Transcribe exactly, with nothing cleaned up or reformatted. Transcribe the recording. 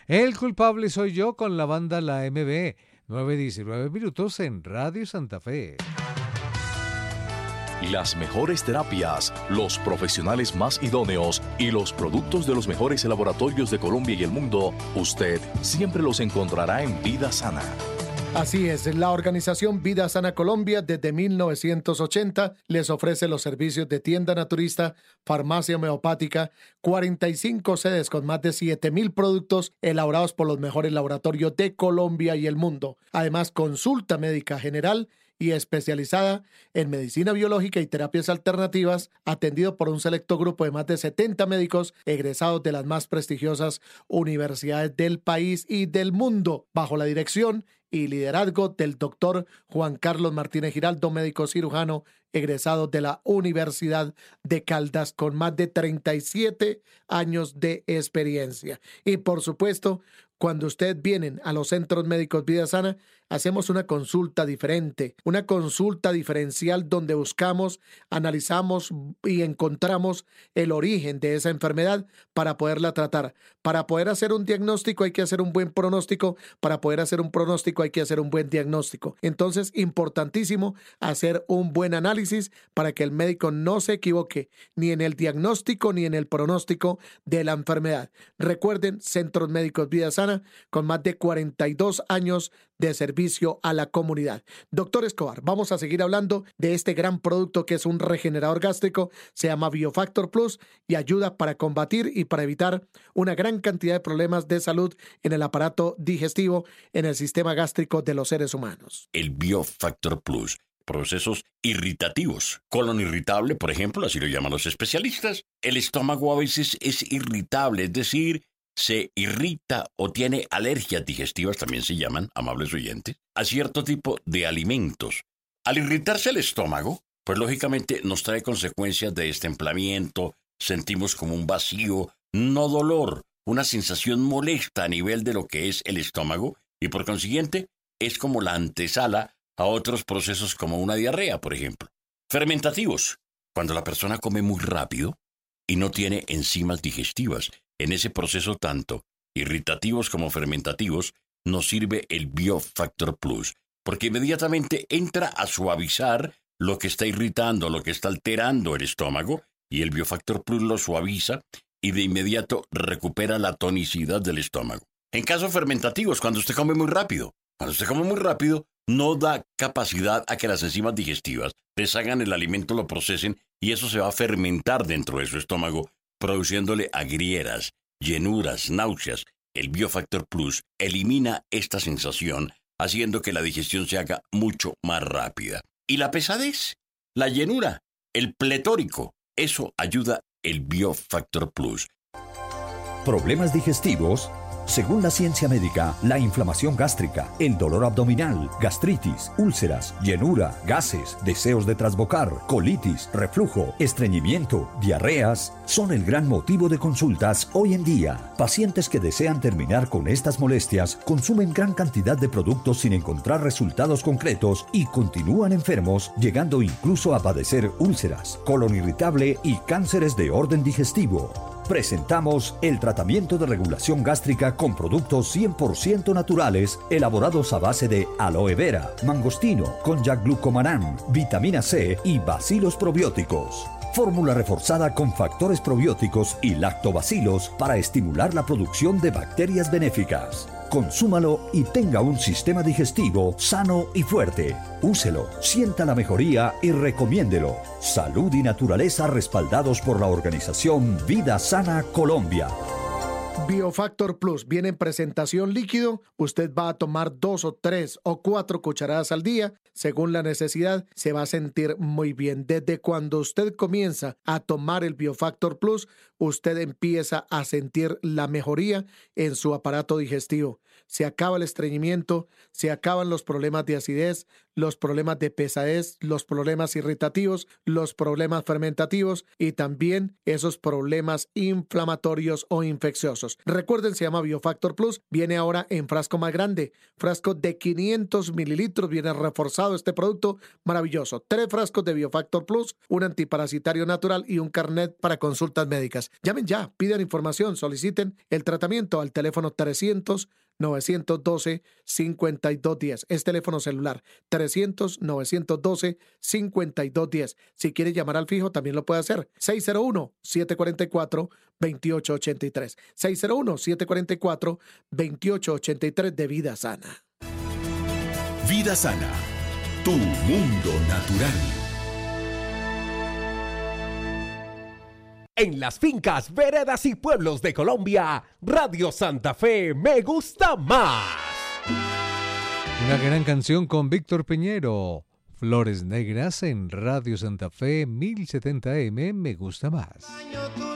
El culpable soy yo con la banda La M B. nueve diecinueve minutos en Radio Santa Fe. Las mejores terapias, los profesionales más idóneos y los productos de los mejores laboratorios de Colombia y el mundo, usted siempre los encontrará en Vida Sana. Así es, la organización Vida Sana Colombia desde mil novecientos ochenta les ofrece los servicios de tienda naturista, farmacia homeopática, cuarenta y cinco sedes con más de siete mil productos elaborados por los mejores laboratorios de Colombia y el mundo. Además, consulta médica general y especializada en medicina biológica y terapias alternativas, atendido por un selecto grupo de más de setenta médicos egresados de las más prestigiosas universidades del país y del mundo, bajo la dirección y liderazgo del doctor Juan Carlos Martínez Giraldo, médico cirujano egresado de la Universidad de Caldas con más de treinta y siete años de experiencia. Y por supuesto, cuando ustedes vienen a los centros médicos Vida Sana, hacemos una consulta diferente, una consulta diferencial donde buscamos, analizamos y encontramos el origen de esa enfermedad para poderla tratar. Para poder hacer un diagnóstico hay que hacer un buen pronóstico, para poder hacer un pronóstico hay que hacer un buen diagnóstico. Entonces, importantísimo hacer un buen análisis para que el médico no se equivoque ni en el diagnóstico ni en el pronóstico de la enfermedad. Recuerden, Centros Médicos Vida Sana, con más de cuarenta y dos años de servicio a la comunidad. Doctor Escobar, vamos a seguir hablando de este gran producto que es un regenerador gástrico, se llama Biofactor Plus y ayuda para combatir y para evitar una gran cantidad de problemas de salud en el aparato digestivo, en el sistema gástrico de los seres humanos. El Biofactor Plus, procesos irritativos, colon irritable, por ejemplo, así lo llaman los especialistas. El estómago a veces es irritable, es decir, se irrita o tiene alergias digestivas, también se llaman, amables oyentes, a cierto tipo de alimentos. Al irritarse el estómago, pues lógicamente nos trae consecuencias de destemplamiento, sentimos como un vacío, no dolor, una sensación molesta a nivel de lo que es el estómago y por consiguiente es como la antesala a otros procesos como una diarrea, por ejemplo. Fermentativos, cuando la persona come muy rápido y no tiene enzimas digestivas. En ese proceso tanto irritativos como fermentativos nos sirve el Biofactor Plus, porque inmediatamente entra a suavizar lo que está irritando, lo que está alterando el estómago, y el Biofactor Plus lo suaviza y de inmediato recupera la tonicidad del estómago. En casos fermentativos, cuando usted come muy rápido, cuando usted come muy rápido, no da capacidad a que las enzimas digestivas deshagan el alimento, lo procesen, y eso se va a fermentar dentro de su estómago, produciéndole agrieras, llenuras, náuseas. El Biofactor Plus elimina esta sensación, haciendo que la digestión se haga mucho más rápida. Y la pesadez, la llenura, el pletórico, eso ayuda el Biofactor Plus. Problemas digestivos. Según la ciencia médica, la inflamación gástrica, el dolor abdominal, gastritis, úlceras, llenura, gases, deseos de trasbocar, colitis, reflujo, estreñimiento, diarreas, son el gran motivo de consultas hoy en día. Pacientes que desean terminar con estas molestias consumen gran cantidad de productos sin encontrar resultados concretos y continúan enfermos, llegando incluso a padecer úlceras, colon irritable y cánceres de orden digestivo. Presentamos el tratamiento de regulación gástrica con productos cien por ciento naturales elaborados a base de aloe vera, mangostino, konjac glucomanán, vitamina C y bacilos probióticos. Fórmula reforzada con factores probióticos y lactobacilos para estimular la producción de bacterias benéficas. Consúmalo y tenga un sistema digestivo sano y fuerte. Úselo, sienta la mejoría y recomiéndelo. Salud y naturaleza respaldados por la organización Vida Sana Colombia. Biofactor Plus viene en presentación líquido. Usted va a tomar dos o tres o cuatro cucharadas al día. Según la necesidad, se va a sentir muy bien. Desde cuando usted comienza a tomar el Biofactor Plus, usted empieza a sentir la mejoría en su aparato digestivo. Se acaba el estreñimiento, se acaban los problemas de acidez, los problemas de pesadez, los problemas irritativos, los problemas fermentativos y también esos problemas inflamatorios o infecciosos. Recuerden, se llama Biofactor Plus, viene ahora en frasco más grande, frasco de quinientos mililitros, viene reforzado este producto maravilloso. Tres frascos de Biofactor Plus, un antiparasitario natural y un carnet para consultas médicas. Llamen ya, pidan información, soliciten el tratamiento al teléfono trescientos, novecientos doce, cincuenta y dos diez. Es teléfono celular trescientos, novecientos doce, cincuenta y dos diez. Si quiere llamar al fijo, también lo puede hacer. seis cero uno, siete cuatro cuatro, dos ocho ocho tres. seis cero uno, siete cuatro cuatro, dos ocho ocho tres de Vida Sana. Vida Sana, tu mundo natural. En las fincas, veredas y pueblos de Colombia, Radio Santa Fe me gusta más. Una gran canción con Víctor Piñero. Flores Negras en Radio Santa Fe mil setenta A M me gusta más.